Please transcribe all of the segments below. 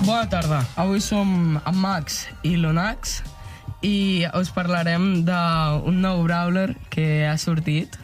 Bona tarda. Avui som en Max i l'Onax i us parlarem d'un nou brawler que ha sortit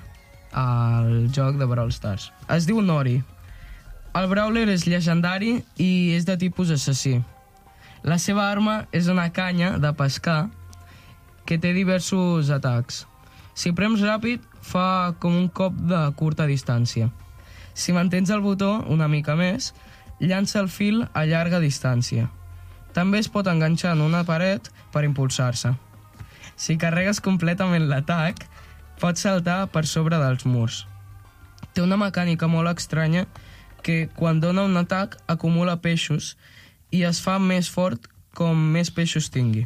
al joc de Brawl Stars. Es diu Nori. El brawler és llegendari i és de tipus assassí. La seva arma és una canya de pescar que té diversos atacs. Si prems ràpid, fa com un cop de curta distància. Si mantens el botó una mica més, llança el fil a llarga distància. També es pot enganxar en una paret per impulsar-se. Si carregues completament l'atac, pots saltar per sobre dels murs. Té una mecànica molt estranya que quan dona un atac acumula peixos i es fa més fort com més peixos tingui.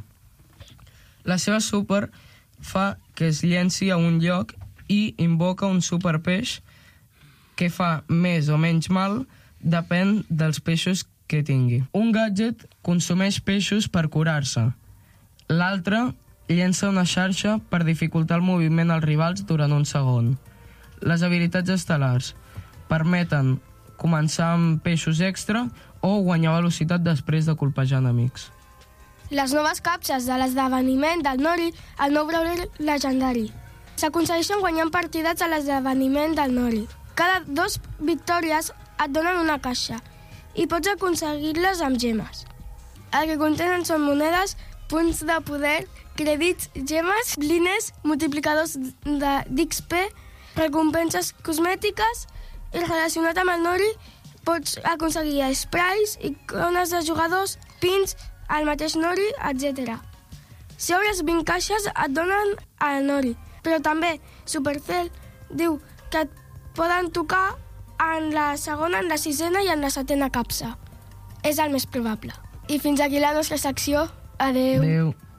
La seva super fa que es llenci a un lloc i invoca un superpeix que fa més o menys mal, depèn dels peixos que tingui. Un gadget consumeix peixos per curar-se. L'altre llença una xarxa per dificultar el moviment als rivals durant un segon. Les habilitats estel·lars permeten començar amb peixos extra o guanyar velocitat després de colpejar enemics. Les noves capses de l'esdeveniment del Nori, el nou brawler legendari. S'aconsegueixen guanyant partidats a l'esdeveniment del Nori. Cada 2 victòries et donen una caixa i pots aconseguir-les amb gemes. El que contenen són monedes, punts de poder, crèdits, gemes, lines, multiplicadors d'XP, recompenses cosmètiques i relacionat amb el Nori pots aconseguir sprays, icones de jugadors, pins, el mateix Nori, etc. Si obres 20 caixes et donen el Nori, però també Supercell diu que et poden tocar en la segona, en la sisena i en la setena capsa. És el més probable. I fins aquí la nostra secció. Adeu. Adeu.